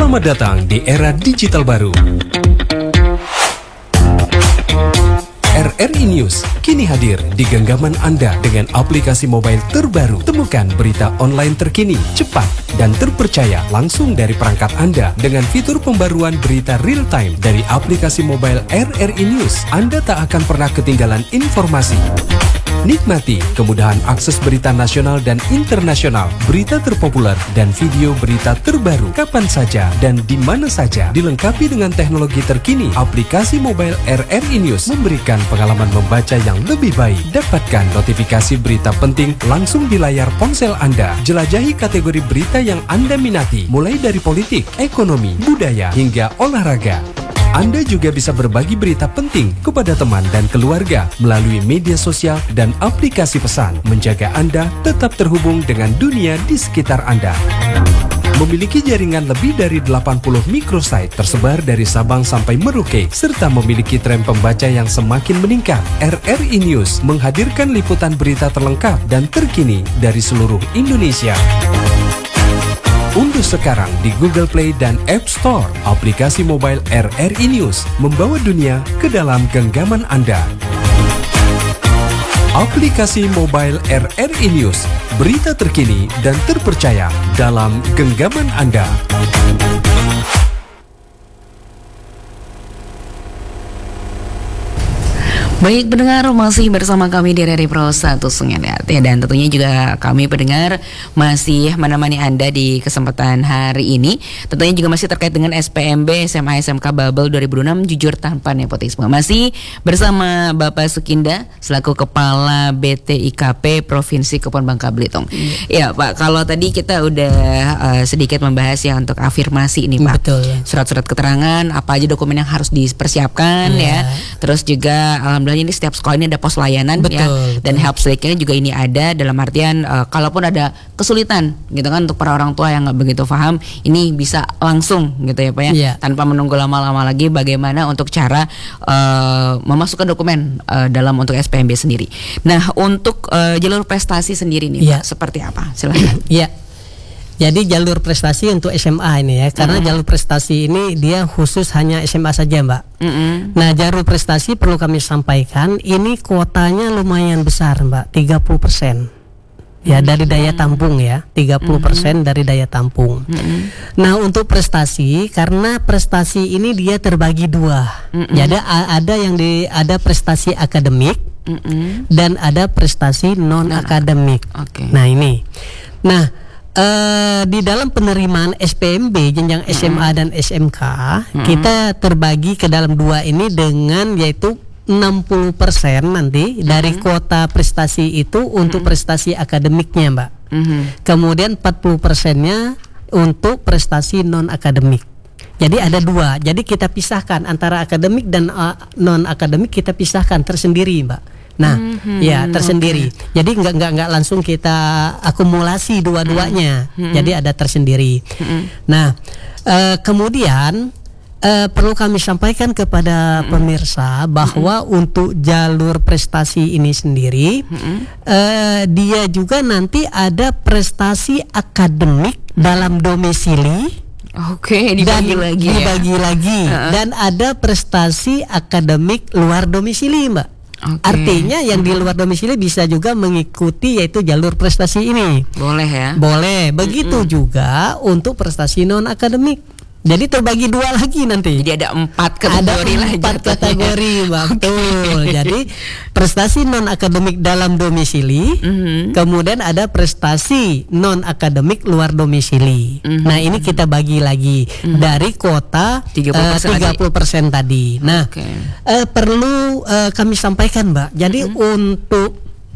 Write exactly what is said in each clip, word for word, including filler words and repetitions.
Selamat datang di era digital baru. R R I News kini hadir di genggaman Anda dengan aplikasi mobile terbaru. Temukan berita online terkini, cepat, dan terpercaya langsung dari perangkat Anda dengan fitur pembaruan berita real time dari aplikasi mobile R R I News. Anda tak akan pernah ketinggalan informasi. Nikmati kemudahan akses berita nasional dan internasional, berita terpopuler, dan video berita terbaru kapan saja dan di mana saja. Dilengkapi dengan teknologi terkini, aplikasi mobile R R I News memberikan pengalaman membaca yang lebih baik. Dapatkan notifikasi berita penting langsung di layar ponsel Anda. Jelajahi kategori berita yang Anda minati, mulai dari politik, ekonomi, budaya, hingga olahraga. Anda juga bisa berbagi berita penting kepada teman dan keluarga melalui media sosial dan aplikasi pesan, menjaga Anda tetap terhubung dengan dunia di sekitar Anda. Memiliki jaringan lebih dari delapan puluh microsite tersebar dari Sabang sampai Merauke, serta memiliki tren pembaca yang semakin meningkat. R R I News menghadirkan liputan berita terlengkap dan terkini dari seluruh Indonesia. Unduh sekarang di Google Play dan App Store aplikasi mobile R R I News, membawa dunia ke dalam genggaman Anda. Aplikasi mobile R R I News, berita terkini dan terpercaya dalam genggaman Anda. Baik pendengar, masih bersama kami di R R I Pro satu Sungai ya, dan tentunya juga kami pendengar masih menemani Anda di kesempatan hari ini. Tentunya juga masih terkait dengan S P M B S M A S M K Babel dua ribu enam jujur tanpa nepotisme. Masih bersama Bapak Sukinda selaku Kepala B T I K P Provinsi Kepulauan Bangka Belitung. Hmm. Ya Pak, kalau tadi kita udah uh, sedikit membahas ya untuk afirmasi ini Pak. Betul. Surat-surat keterangan, apa aja dokumen yang harus dipersiapkan ya. ya. Terus juga alhamdulillah ini setiap sekolah ini ada pos layanan. Betul, ya, betul. dan help desk-nya juga ini ada dalam artian uh, kalaupun ada kesulitan gitu kan untuk para orang tua yang nggak begitu paham, ini bisa langsung gitu ya Pak ya, yeah. tanpa menunggu lama-lama lagi bagaimana untuk cara uh, memasukkan dokumen uh, dalam untuk S P M B sendiri. Nah untuk uh, jalur prestasi sendiri nih yeah. Pak, seperti apa? Silakan. Iya. yeah. Jadi jalur prestasi untuk S M A ini ya, karena mm-hmm. jalur prestasi ini dia khusus hanya S M A saja Mbak. Mm-hmm. Nah jalur prestasi perlu kami sampaikan, ini kuotanya lumayan besar Mbak, tiga puluh persen. Ya dari daya tampung ya, tiga puluh persen mm-hmm. dari daya tampung. Mm-hmm. Nah untuk prestasi, karena prestasi ini dia terbagi dua. Mm-hmm. Jadi ada yang di ada prestasi akademik mm-hmm. dan ada prestasi non akademik. Okay. Nah ini, nah Uh, di dalam penerimaan S P M B jenjang S M A dan S M K mm-hmm. kita terbagi ke dalam dua ini dengan yaitu enam puluh persen nanti mm-hmm. dari kuota prestasi itu untuk mm-hmm. prestasi akademiknya Mbak. Mm-hmm. Kemudian empat puluh persennya untuk prestasi non akademik. Jadi ada dua. Jadi kita pisahkan antara akademik dan uh, non akademik, kita pisahkan tersendiri Mbak. Nah, mm-hmm, ya tersendiri. Okay. Jadi nggak nggak nggak langsung kita akumulasi dua-duanya. Mm-hmm. Jadi ada tersendiri. Mm-hmm. Nah, uh, kemudian uh, perlu kami sampaikan kepada mm-hmm. pemirsa bahwa mm-hmm. untuk jalur prestasi ini sendiri, mm-hmm. uh, dia juga nanti ada prestasi akademik mm-hmm. dalam domisili. Oke, dibagi dan lagi. Dibagi ya? lagi. Uh-huh. Dan ada prestasi akademik luar domisili, Mbak. Okay. Artinya yang di luar domisili bisa juga mengikuti yaitu jalur prestasi ini. Boleh ya? Boleh. Begitu mm-hmm. juga untuk prestasi non akademik. Jadi terbagi dua lagi nanti. Jadi ada empat kategori lah. Ada empat kategori, betul. Okay. Jadi prestasi non akademik dalam domisili, mm-hmm. kemudian ada prestasi non akademik luar domisili. Mm-hmm. Nah ini kita bagi lagi mm-hmm. dari kuota tiga puluh persen uh, tadi. Nah okay. uh, perlu uh, kami sampaikan Mbak. Jadi mm-hmm. untuk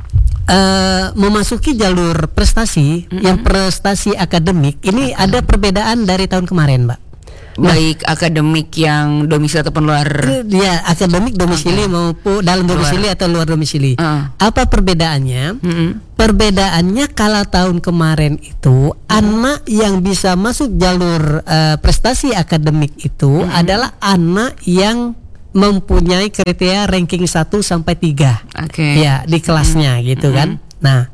Uh, memasuki jalur prestasi mm-hmm. yang prestasi akademik ini okay. ada perbedaan dari tahun kemarin Mbak. Baik nah, akademik yang domisili ataupun luar. Ya akademik domisili okay. maupun dalam domisili luar. Atau luar domisili. Uh. Apa perbedaannya? Mm-hmm. Perbedaannya kalau tahun kemarin itu mm-hmm. anak yang bisa masuk jalur uh, prestasi akademik itu mm-hmm. adalah anak yang mempunyai kriteria ranking satu sampai tiga. Okay. Ya, di kelasnya hmm. gitu kan. Nah,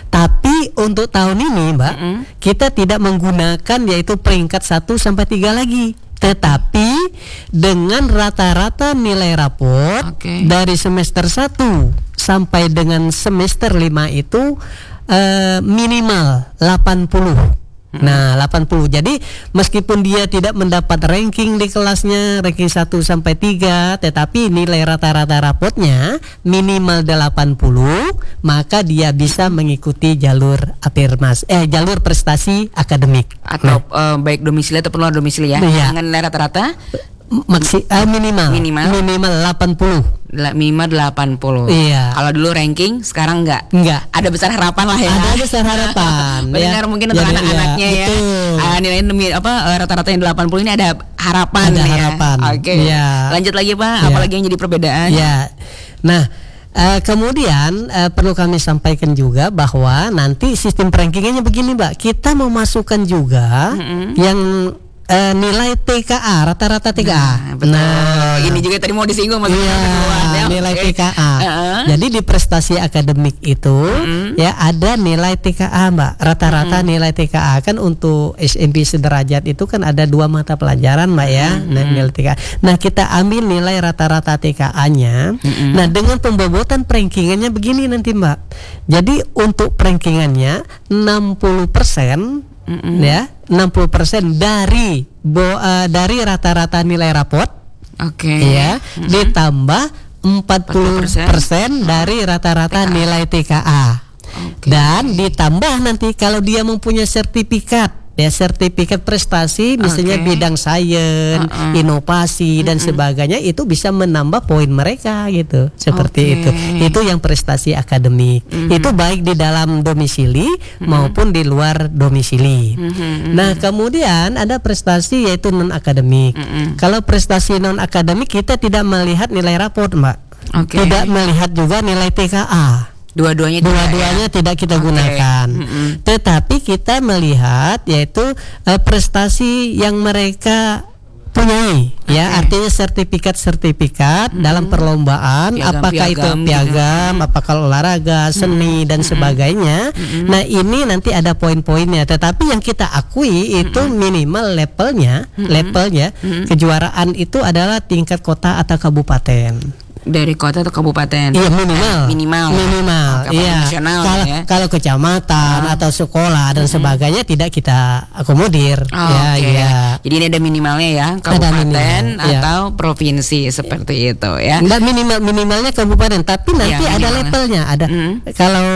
tapi untuk tahun ini Mbak, mm-hmm. kita tidak menggunakan yaitu peringkat satu sampai tiga lagi. Tetapi dengan rata-rata nilai raport okay. dari semester satu sampai dengan semester lima itu uh, minimal delapan puluh. Hmm. Nah, delapan puluh. Jadi meskipun dia tidak mendapat ranking di kelasnya, ranking satu sampai tiga, tetapi nilai rata-rata rapotnya minimal delapan puluh, maka dia bisa mengikuti jalur afirmasi eh jalur prestasi akademik. Atau nah. uh, baik domisili atau luar domisili ya. Iya. Dengan nilai rata-rata Maksi, uh, minimal minimal minimal delapan puluh. Minimal delapan puluh. Iya. Kalau dulu ranking, sekarang enggak. Enggak. Ada besar harapan lah ya. Ada besar harapan. Benar ya. mungkin untuk Jadi, anak-anaknya ya. Uh, nilainya demi apa rata-rata yang delapan puluh ini ada harapan ada ya. harapan. Oke. Okay. Ya. Lanjut lagi Pak, ya. apalagi yang jadi perbedaan? Ya. Nah, Uh, kemudian uh, perlu kami sampaikan juga bahwa nanti sistem rankingnya begini Mbak, kita memasukkan juga mm-hmm. yang uh, nilai T K A, rata-rata T K A. Nah, betul. Nah, ini juga tadi mau disinggung Mas. Iya, ya, nilai okay. T K A. Uh-huh. Jadi di prestasi akademik itu mm-hmm. ya ada nilai T K A Mbak. Rata-rata mm-hmm. nilai T K A kan untuk S M P sederajat itu kan ada dua mata pelajaran Mbak ya, mm-hmm. nah, nilai T K A. Nah, kita ambil nilai rata-rata T K A-nya. Mm-hmm. Nah, dengan pembobotan rankingannya begini nanti Mbak. Jadi untuk rankingannya enam puluh persen mm-hmm. ya, enam puluh persen dari bo, uh, dari rata-rata nilai raport. Oke. Okay. Ya, mm-hmm. ditambah empat puluh persen dari rata-rata T K A. Nilai T K A. Okay. Dan ditambah nanti kalau dia mempunyai sertifikat, ya sertifikat prestasi misalnya okay. bidang sains, uh-uh. inovasi dan uh-uh. sebagainya, itu bisa menambah poin mereka gitu. Seperti okay. itu. Itu yang prestasi akademik. Uh-huh. Itu baik di dalam domisili uh-huh. maupun di luar domisili. Uh-huh. Nah, kemudian ada prestasi yaitu non akademik. Uh-uh. Kalau prestasi non akademik kita tidak melihat nilai raport, Mbak. Okay. Tidak melihat juga nilai T K A. Dua-duanya Dua-duanya tidak, ya? tidak kita okay. gunakan. Mm-hmm. Tetapi kita melihat yaitu uh, prestasi yang mereka punyai, okay. ya artinya sertifikat-sertifikat mm-hmm. dalam perlombaan, piagam, apakah piagam, itu piagam, gitu. Apakah olahraga, seni mm-hmm. dan sebagainya. Mm-hmm. Nah, ini nanti ada poin-poinnya. Tetapi yang kita akui itu mm-hmm. minimal levelnya, mm-hmm. levelnya mm-hmm. kejuaraan itu adalah tingkat kota atau kabupaten. Dari kota atau kabupaten? Iya, minimal. Minimal. Minimal. Oke, iya. Nasional kalau, ya. Kalau kecamatan uh. atau sekolah dan mm-hmm. sebagainya tidak kita akomodir. Oh, ya, okay. iya. Jadi ini ada minimalnya ya, kabupaten minimal, atau iya. provinsi seperti itu ya. Enggak, minimal minimalnya kabupaten, tapi nanti ya, ada levelnya. Ada mm-hmm. kalau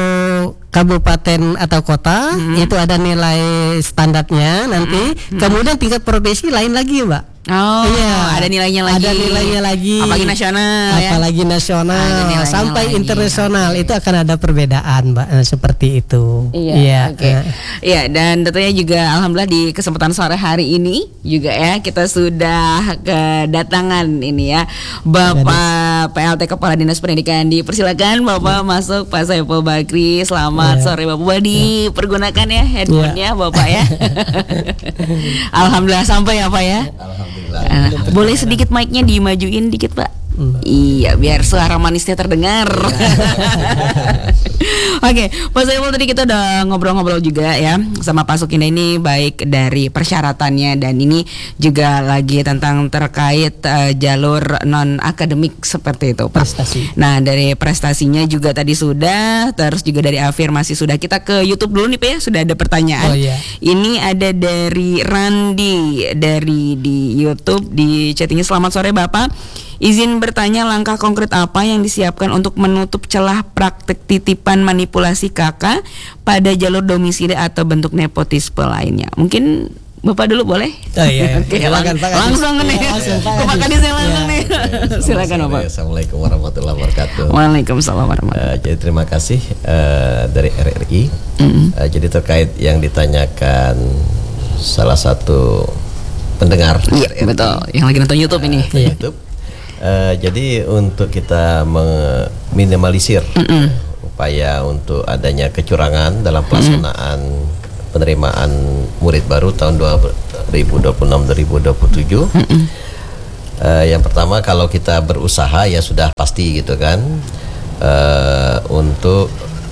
kabupaten atau kota mm-hmm. itu ada nilai standarnya nanti. Mm-hmm. Kemudian tingkat provinsi lain lagi, Mbak. Oh, iya, ada nilainya lagi. Ada nilainya lagi. Apalagi nasional, apalagi ya? nasional, sampai lagi. internasional okay. itu akan ada perbedaan, Mbak. Nah, seperti itu. Iya. Iya. Okay. Uh. Iya, dan tentunya juga alhamdulillah di kesempatan sore hari ini juga ya kita sudah kedatangan ini ya Bapak P L T Kepala Dinas Pendidikan. Dipersilakan Bapak ya. masuk, Pak Saiful Bakri. Selamat ya. sore Bapak. Dipergunakan ya headphone-nya ya. Bapak ya. Alhamdulillah sampai ya Pak ya. Alhamdulillah. Nah, boleh sedikit mic-nya dimajuin dikit Pak. Hmm. Iya, biar suara manisnya terdengar. Oke, Pak Saiful, tadi kita udah ngobrol-ngobrol juga ya sama Pak Sukinda ini, baik dari persyaratannya dan ini juga lagi tentang terkait uh, jalur non akademik seperti itu, Pak. Prestasi. Nah, dari prestasinya juga tadi sudah, terus juga dari afirmasi sudah. Kita ke YouTube dulu nih Pak ya, sudah ada pertanyaan. Oh, iya. Ini ada dari Randi dari di YouTube, di chattingnya. Selamat sore Bapak. Izin bertanya, langkah konkret apa yang disiapkan untuk menutup celah praktek titipan manipulasi kakak pada jalur domisili atau bentuk nepotisme lainnya? Mungkin Bapak dulu boleh? Oh iya. Oke, silakan, Pak. Langsung nih. Bapak Kadis saya langsung nih. Silakan Bapak. Assalamualaikum warahmatullahi wabarakatuh. Waalaikumsalam warahmatullahi wabarakatuh. Uh, jadi terima kasih uh, dari R R I. Mm-hmm. Uh, jadi terkait yang ditanyakan salah satu pendengar. Iya, betul. Yang lagi nonton YouTube uh, ini. YouTube. Uh, jadi untuk kita meminimalisir mm-mm. upaya untuk adanya kecurangan dalam pelaksanaan mm-mm. penerimaan murid baru tahun dua ribu dua puluh enam dua ribu dua puluh tujuh, uh, yang pertama kalau kita berusaha ya sudah pasti gitu kan, uh, untuk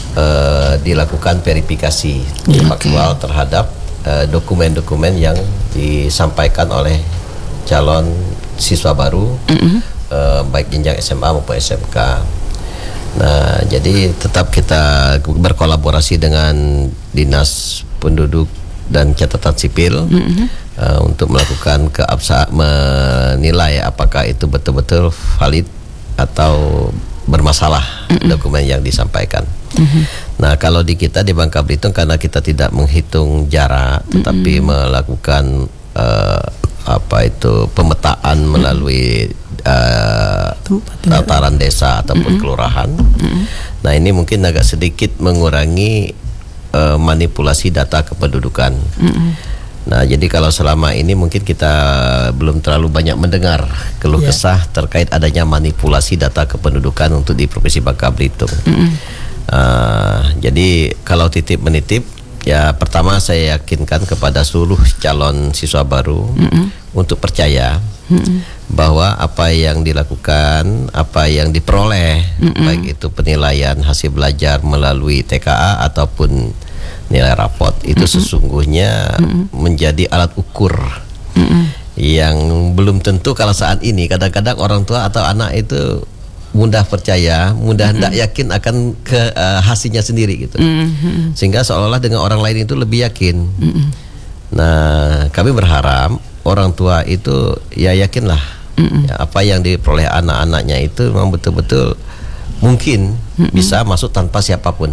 uh, dilakukan verifikasi Yeah, faktual okay. terhadap uh, dokumen-dokumen yang disampaikan oleh calon siswa baru, mm-hmm. uh, baik jenjang S M A maupun S M K. Nah, jadi tetap kita berkolaborasi dengan Dinas Penduduk dan Catatan Sipil, mm-hmm. uh, untuk melakukan keabsahan, menilai apakah itu betul-betul valid atau bermasalah, mm-hmm. dokumen yang disampaikan. Mm-hmm. Nah, kalau di kita di Bangka Belitung karena kita tidak menghitung jarak, tetapi mm-hmm. melakukan uh, apa itu pemetaan melalui uh, tataran desa ataupun mm-hmm. kelurahan. Mm-hmm. Nah, ini mungkin agak sedikit mengurangi uh, manipulasi data kependudukan. Mm-hmm. Nah, jadi kalau selama ini mungkin kita belum terlalu banyak mendengar keluh yeah. kesah terkait adanya manipulasi data kependudukan untuk di Provinsi Bangka Belitung. Mm-hmm. uh, jadi kalau titip menitip, ya pertama saya yakinkan kepada seluruh calon siswa baru, mm-hmm. untuk percaya, mm-hmm. bahwa apa yang dilakukan, apa yang diperoleh, mm-hmm. baik itu penilaian hasil belajar melalui T K A ataupun nilai raport, itu mm-hmm. sesungguhnya mm-hmm. menjadi alat ukur, mm-hmm. yang belum tentu kalau saat ini kadang-kadang orang tua atau anak itu mudah percaya, mudah tidak mm-hmm. yakin akan ke uh, hasilnya sendiri gitu, mm-hmm. sehingga seolah-olah dengan orang lain itu lebih yakin. Mm-hmm. Nah, kami berharap orang tua itu ya yakinlah, mm-hmm. ya, apa yang diperoleh anak-anaknya itu memang betul-betul mungkin mm-hmm. bisa masuk tanpa siapapun.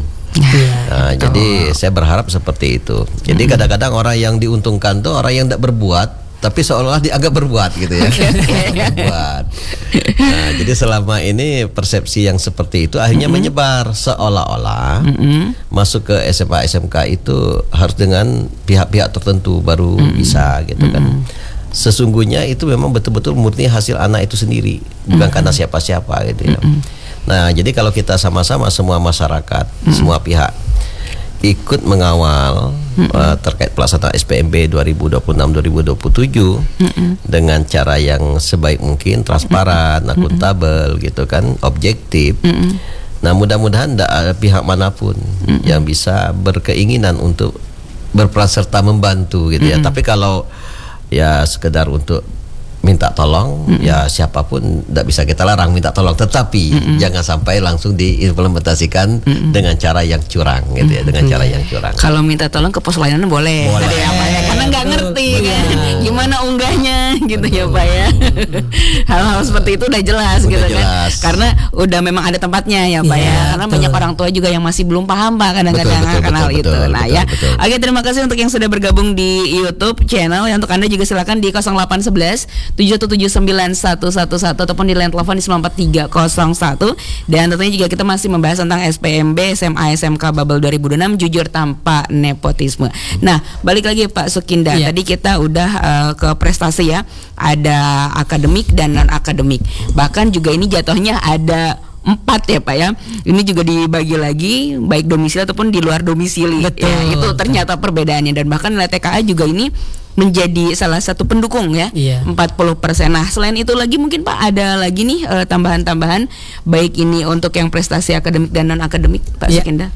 Nah, jadi saya berharap seperti itu. Jadi mm-hmm. kadang-kadang orang yang diuntungkan tuh orang yang tidak berbuat, tapi seolah-olah dianggap berbuat gitu ya. Berbuat. Nah, jadi selama ini persepsi yang seperti itu akhirnya mm-hmm. menyebar seolah-olah mm-hmm. masuk ke S M A S M K itu harus dengan pihak-pihak tertentu baru mm-hmm. bisa gitu kan. Mm-hmm. Sesungguhnya itu memang betul-betul murni hasil anak itu sendiri, bukan mm-hmm. karena siapa-siapa gitu ya. Mm-hmm. Nah, jadi kalau kita sama-sama semua masyarakat, mm-hmm. semua pihak ikut mengawal mm-hmm. uh, terkait pelaksanaan S P M B dua ribu dua puluh enam dua ribu dua puluh tujuh mm-hmm. dengan cara yang sebaik mungkin, transparan, mm-hmm. akuntabel gitu kan, objektif. Mm-hmm. Nah, mudah-mudahan tidak ada pihak manapun mm-hmm. yang bisa berkeinginan untuk berperan serta membantu gitu ya. Mm-hmm. Tapi kalau ya sekedar untuk minta tolong, mm-hmm. ya siapapun tidak bisa kita larang minta tolong, tetapi mm-hmm. jangan sampai langsung diimplementasikan mm-hmm. dengan cara yang curang gitu ya, dengan mm-hmm. cara yang curang. Kalau minta tolong ke pos layanan boleh, boleh. Ya, Pak, ya. Karena nggak ngerti kan gimana unggahnya gitu. Betul. Ya Pak ya. Hal-hal seperti itu udah jelas udah gitu jelas. Kan, karena udah memang ada tempatnya ya Pak yeah, ya. Karena betul. Banyak orang tua juga yang masih belum paham Pak kadang-kadang akan hal itu. Betul, nah betul, ya, betul. Oke, terima kasih untuk yang sudah bergabung di YouTube channel. Ya, untuk Anda juga silakan di nol delapan satu satu tujuh satu tujuh sembilan satu satu satu ataupun di line telepon di sembilan empat tiga nol satu. Dan tentunya juga kita masih membahas tentang S P M B S M A S M K Bubble dua ribu dua puluh enam, jujur tanpa nepotisme. Nah, balik lagi Pak Sukinda. Yeah. Tadi kita udah uh, ke prestasi ya. Ada akademik dan non akademik. Bahkan juga ini jatuhnya ada empat ya Pak ya. Ini juga dibagi lagi baik domisili ataupun di luar domisili. Betul. Ya, itu ternyata perbedaannya, dan bahkan nilai T K A juga ini menjadi salah satu pendukung ya, iya. empat puluh persen. Nah, selain itu lagi mungkin Pak ada lagi nih uh, tambahan-tambahan baik ini untuk yang prestasi akademik dan non akademik Pak iya. Sukinda.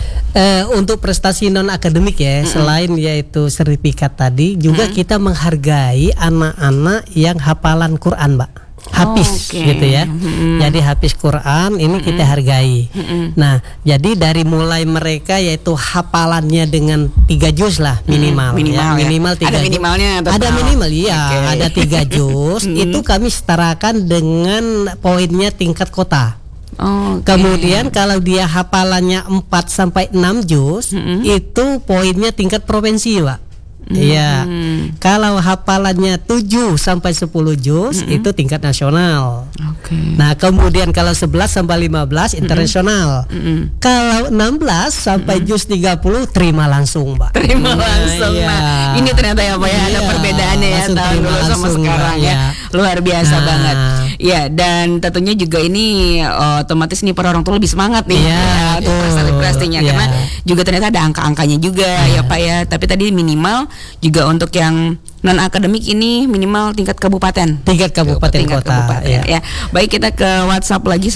Uh, untuk prestasi non akademik ya, mm-hmm. selain yaitu sertifikat tadi, juga mm-hmm. kita menghargai anak-anak yang hafalan Quran, Mbak. Hafiz, oh, okay. gitu ya. Mm-hmm. Jadi hafiz Quran ini mm-hmm. kita hargai. Mm-hmm. Nah, jadi dari mulai mereka yaitu hafalannya dengan tiga juz lah minimal, mm, minimal ya. Minimal ya. tiga ada minimalnya juz. Ada minimal ya, okay. ada tiga juz. Itu kami setarakan dengan poinnya tingkat kota. Oh, okay. Kemudian kalau dia hafalannya empat sampai enam juz, mm-hmm. itu poinnya tingkat provinsi, Pak. Iya. Mm-hmm. Kalau hafalannya tujuh sampai sepuluh juz mm-hmm. itu tingkat nasional. Okay. Nah, kemudian kalau sebelas sampai lima belas internasional. Mm-hmm. Kalau enam belas sampai mm-hmm. juz tiga puluh terima langsung, Mbak. Terima langsung. Nah, iya. Nah, ini ternyata ya Pak ya, ada iya. perbedaannya ya tahun dulu sama sekarang ya. ya. Luar biasa nah. banget. Ya, dan tentunya juga ini otomatis nih para orang tua lebih semangat nih ya, untuk prestasi-prestasinya ya. Karena juga ternyata ada angka-angkanya juga ya. ya Pak ya. Tapi tadi minimal juga untuk yang non akademik ini minimal tingkat kabupaten. Tingkat kabupaten tingkat kota. Kabupaten, ya. ya. Baik, kita ke WhatsApp lagi.